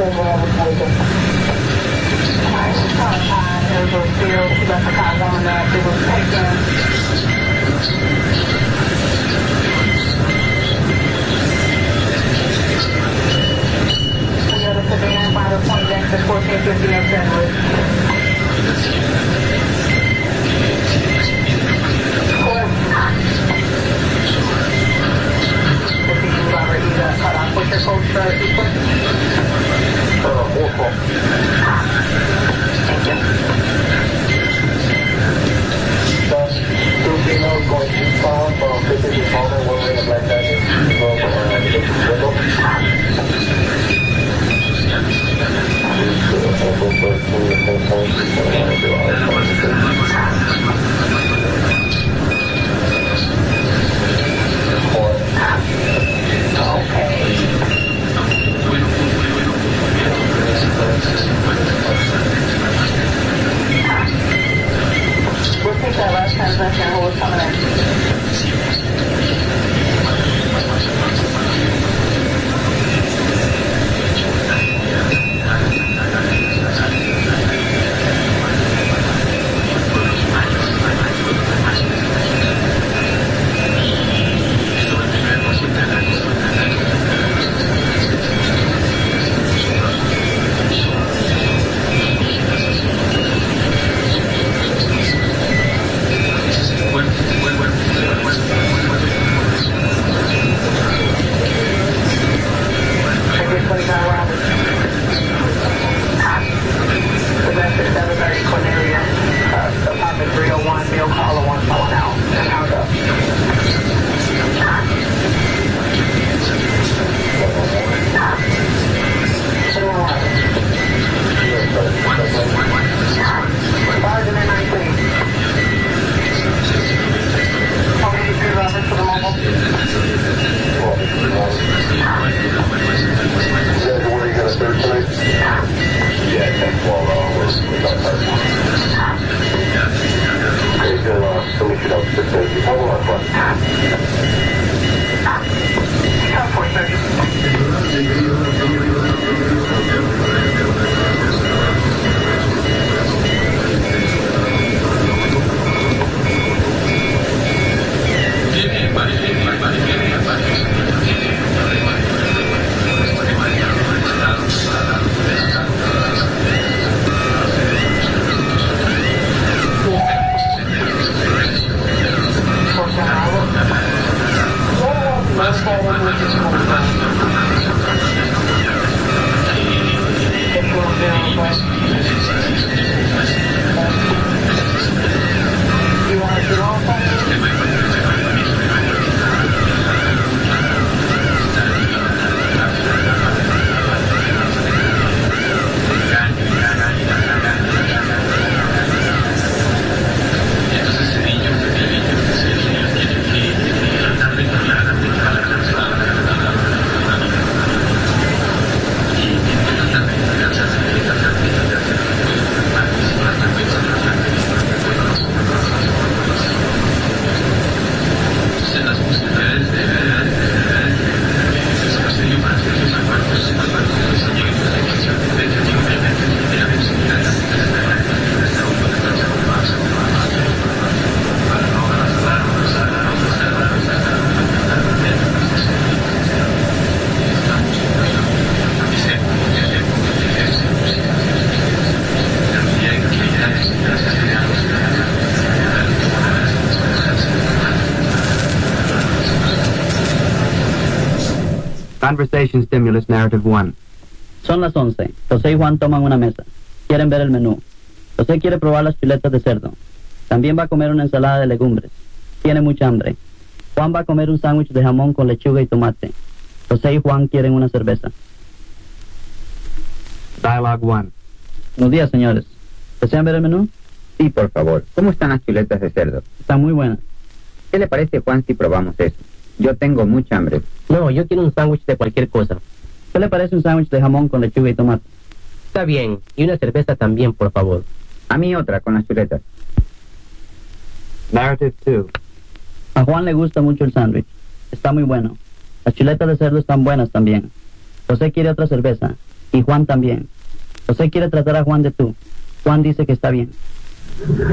Conversation Stimulus Narrative 1. Son las 11. José y Juan toman una mesa. Quieren ver el menú. José quiere probar las chuletas de cerdo. También va a comer una ensalada de legumbres. Tiene mucha hambre. Juan va a comer un sándwich de jamón con lechuga y tomate. José y Juan quieren una cerveza. Dialogue 1. Buenos días, señores. ¿Desean ver el menú? Sí, por favor. ¿Cómo están las chuletas de cerdo? Están muy buenas. ¿Qué le parece, Juan, si probamos eso? Yo tengo mucha hambre. No, yo quiero un sándwich de cualquier cosa. ¿Qué le parece un sándwich de jamón con lechuga y tomate? Está bien. Y una cerveza también, por favor. A mí otra, con las chuletas. Narrative 2. A Juan le gusta mucho el sándwich. Está muy bueno. Las chuletas de cerdo están buenas también. José quiere otra cerveza. Y Juan también. José quiere tratar a Juan de tú. Juan dice que está bien.